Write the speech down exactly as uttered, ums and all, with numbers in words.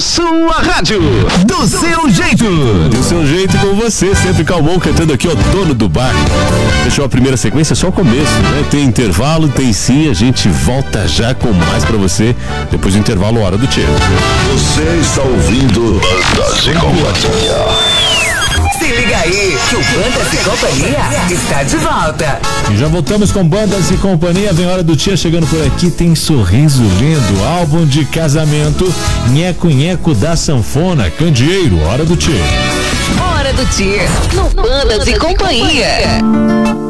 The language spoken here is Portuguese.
sua rádio, do seu jeito. Do seu jeito com você, sempre calmou, cantando aqui, ó, dono do bar. Fechou a primeira sequência, só o começo, né? Tem intervalo, tem sim, a gente volta já com mais pra você, depois do intervalo, hora do Tchê. Você está ouvindo Bandas e Companhia. Se liga aí, que o Bandas e Companhia está de volta. E já voltamos com Bandas e Companhia, vem hora do Tia chegando por aqui, tem Sorriso Lindo, álbum de casamento, Nheco Nheco da Sanfona, Candeeiro, hora do Tia. Hora do Tia, no Bandas e Companhia.